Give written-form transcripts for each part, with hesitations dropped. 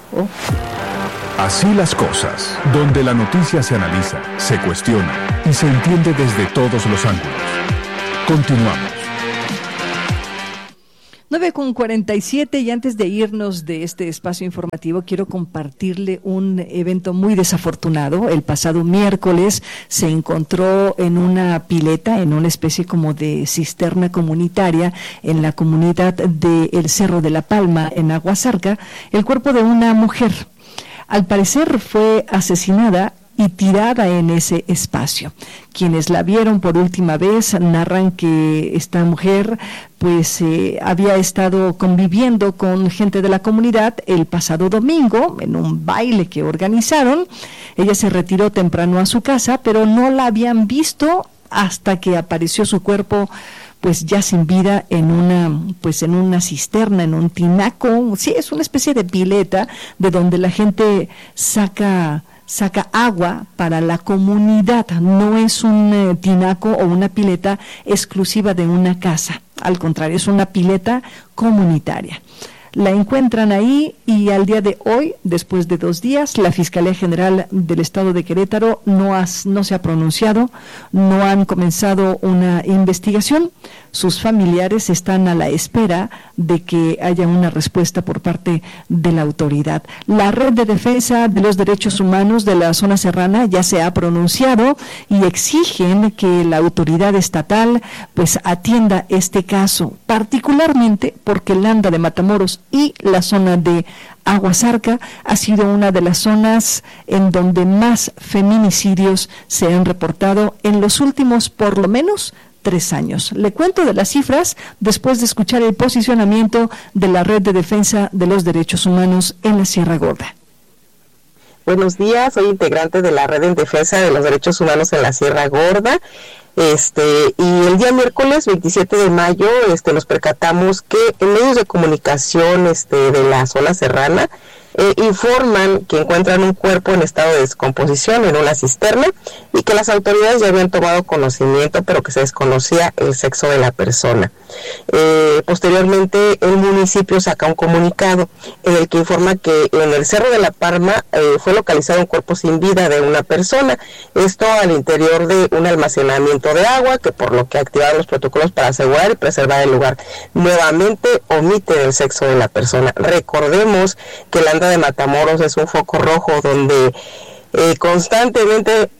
Oh. Así las cosas, donde la noticia se analiza, se cuestiona y se entiende desde todos los ángulos. Continuamos. 9:47, y antes de irnos de este espacio informativo, quiero compartirle un evento muy desafortunado. El pasado miércoles se encontró en una pileta, en una especie como de cisterna comunitaria, en la comunidad de El Cerro de la Palma, en Aguasarca, el cuerpo de una mujer. Al parecer fue asesinada y tirada en ese espacio. Quienes la vieron por última vez narran que esta mujer había estado conviviendo con gente de la comunidad el pasado domingo en un baile que organizaron. Ella se retiró temprano a su casa, pero no la habían visto hasta que apareció su cuerpo ya sin vida en una cisterna, en un tinaco. Sí, es una especie de pileta de donde la gente saca agua para la comunidad. No es un tinaco o una pileta exclusiva de una casa, al contrario, es una pileta comunitaria. La encuentran ahí y al día de hoy, después de 2 días, la Fiscalía General del Estado de Querétaro no se ha pronunciado, no han comenzado una investigación. Sus familiares están a la espera de que haya una respuesta por parte de la autoridad. La Red de Defensa de los Derechos Humanos de la Zona Serrana ya se ha pronunciado y exigen que la autoridad estatal atienda este caso, particularmente porque Landa de Matamoros y la zona de Aguasarca ha sido una de las zonas en donde más feminicidios se han reportado en los últimos, por lo menos, 3 años. Le cuento de las cifras después de escuchar el posicionamiento de la Red de Defensa de los Derechos Humanos en la Sierra Gorda. Buenos días, soy integrante de la Red en Defensa de los Derechos Humanos en la Sierra Gorda. Y el día miércoles 27 de mayo nos percatamos que en medios de comunicación de la zona serrana informan que encuentran un cuerpo en estado de descomposición en una cisterna y que las autoridades ya habían tomado conocimiento, pero que se desconocía el sexo de la persona. Posteriormente, el municipio saca un comunicado en el que informa que en el Cerro de la Palma fue localizado un cuerpo sin vida de una persona, esto al interior de un almacenamiento de agua, que por lo que activaron los protocolos para asegurar y preservar el lugar. Nuevamente omiten el sexo de la persona. Recordemos que Landa de Matamoros es un foco rojo donde constantemente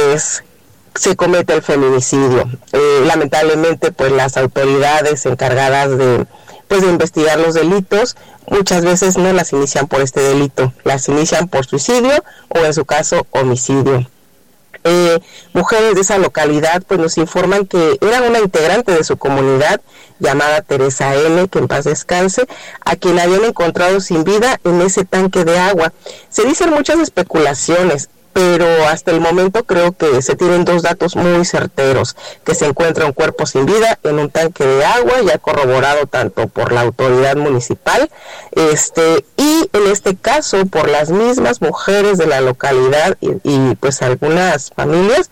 se comete el feminicidio. Lamentablemente las autoridades encargadas de investigar los delitos muchas veces no las inician por este delito, las inician por suicidio o en su caso homicidio. Mujeres de esa localidad nos informan que era una integrante de su comunidad llamada Teresa N., que en paz descanse, a quien habían encontrado sin vida en ese tanque de agua. Se dicen muchas especulaciones, pero hasta el momento creo que se tienen 2 datos muy certeros: que se encuentra un cuerpo sin vida en un tanque de agua, ya corroborado tanto por la autoridad municipal, y en este caso por las mismas mujeres de la localidad y algunas familias,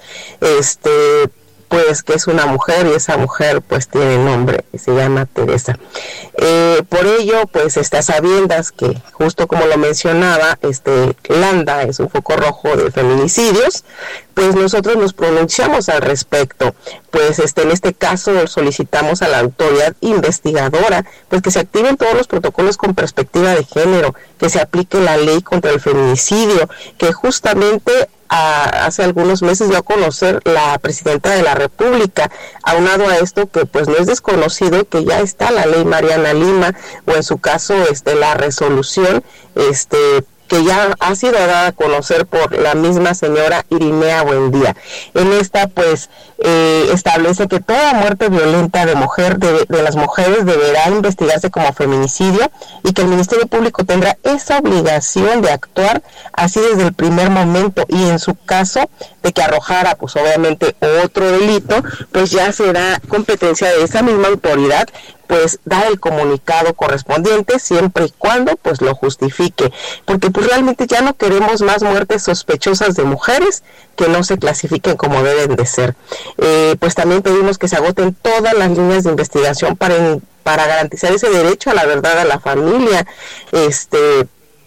que es una mujer, y esa mujer tiene nombre, se llama Teresa. Por ello, a sabiendas que, justo como lo mencionaba, Landa es un foco rojo de feminicidios, nosotros nos pronunciamos al respecto. En este caso solicitamos a la autoridad investigadora que se activen todos los protocolos con perspectiva de género, que se aplique la ley contra el feminicidio, que justamente hace algunos meses dio a conocer la presidenta de la República. Aunado a esto, que no es desconocido que ya está la ley Mariana Lima, o en su caso la resolución que ya ha sido dada a conocer por la misma señora Irinea Buendía. En esta establece que toda muerte violenta de las mujeres deberá investigarse como feminicidio, y que el Ministerio Público tendrá esa obligación de actuar así desde el primer momento, y en su caso de que arrojara obviamente otro delito, ya será competencia de esa misma autoridad dar el comunicado correspondiente, siempre y cuando lo justifique, porque realmente ya no queremos más muertes sospechosas de mujeres que no se clasifiquen como deben de ser. También pedimos que se agoten todas las líneas de investigación para garantizar ese derecho a la verdad a la familia,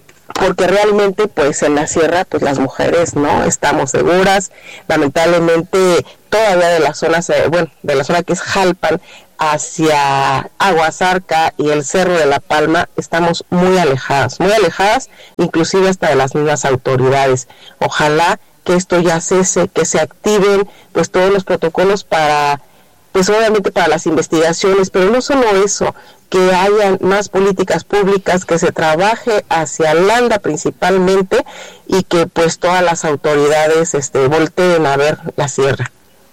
porque realmente pues en la sierra pues las mujeres no estamos seguras. Lamentablemente todavía de las zonas, de la zona que es Jalpan hacia Aguasarca y el Cerro de la Palma estamos muy alejadas, inclusive hasta de las mismas autoridades. Ojalá que esto ya cese, que se activen pues todos los protocolos para, pues obviamente para las investigaciones, pero no solo eso, que haya más políticas públicas, que se trabaje hacia Landa principalmente y que pues todas las autoridades volteen a ver la sierra.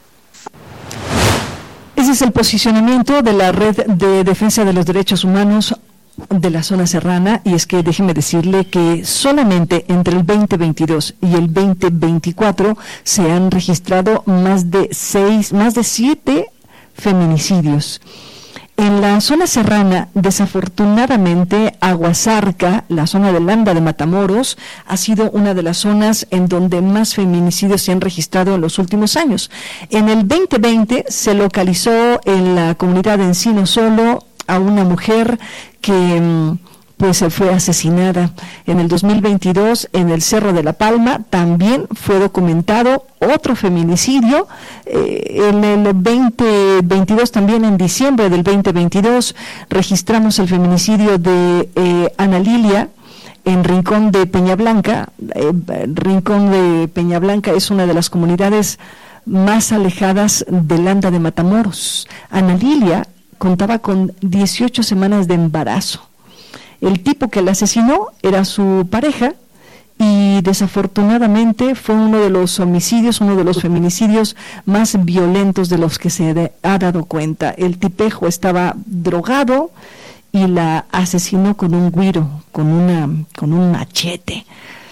Ese es el posicionamiento de la Red de Defensa de los Derechos Humanos de la zona serrana, y es que déjeme decirle que solamente entre el 2022 y el 2024 se han registrado más de 7 feminicidios. En la zona serrana, desafortunadamente, Aguasarca, la zona de Landa de Matamoros, ha sido una de las zonas en donde más feminicidios se han registrado en los últimos años. En el 2020 se localizó en la comunidad de Encino Solo a una mujer que pues fue asesinada. En el 2022, en el Cerro de la Palma, también fue documentado otro feminicidio. En el 2022, también en diciembre del 2022, registramos el feminicidio de Ana Lilia en Rincón de Peña Blanca. Rincón de Peña Blanca es una de las comunidades más alejadas de Landa de Matamoros. Ana Lilia contaba con 18 semanas de embarazo. El tipo que la asesinó era su pareja y desafortunadamente fue uno de los homicidios, uno de los feminicidios más violentos de los que se ha dado cuenta. El tipejo estaba drogado y la asesinó con un güiro, con un machete.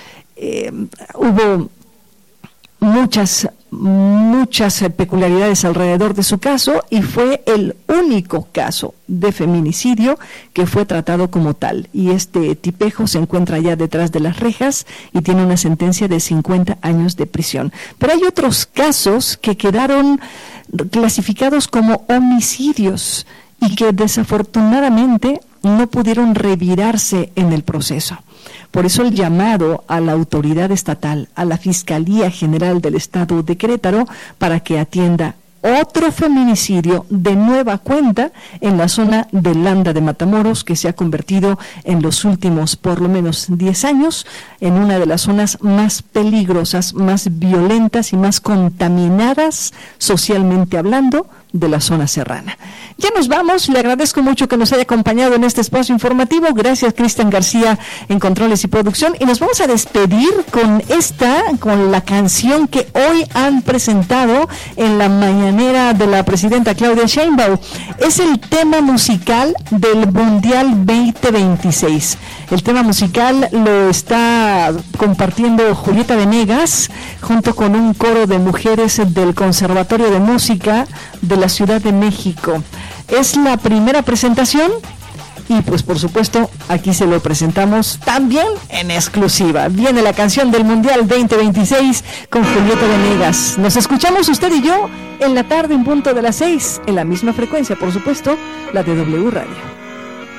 Hubo muchas peculiaridades alrededor de su caso y fue el único caso de feminicidio que fue tratado como tal. Y este tipejo se encuentra ya detrás de las rejas y tiene una sentencia de 50 años de prisión. Pero hay otros casos que quedaron clasificados como homicidios y que desafortunadamente no pudieron revirarse en el proceso. Por eso el llamado a la autoridad estatal, a la Fiscalía General del Estado de Querétaro, para que atienda otro feminicidio de nueva cuenta en la zona de Landa de Matamoros, que se ha convertido en los últimos por lo menos 10 años en una de las zonas más peligrosas, más violentas y más contaminadas socialmente hablando de la zona serrana. Ya nos vamos, le agradezco mucho que nos haya acompañado en este espacio informativo. Gracias, Cristian García en controles y producción, y nos vamos a despedir con la canción que hoy han presentado en la mañanera de la presidenta Claudia Sheinbaum. Es el tema musical del Mundial 2026. El tema musical lo está compartiendo Julieta Venegas junto con un coro de mujeres del Conservatorio de Música de la Ciudad de México. Es la primera presentación y pues por supuesto aquí se lo presentamos también en exclusiva. Viene la canción del Mundial 2026 con Julieta Venegas. Nos escuchamos usted y yo en la tarde en punto de las 6, en la misma frecuencia, por supuesto, la de W Radio.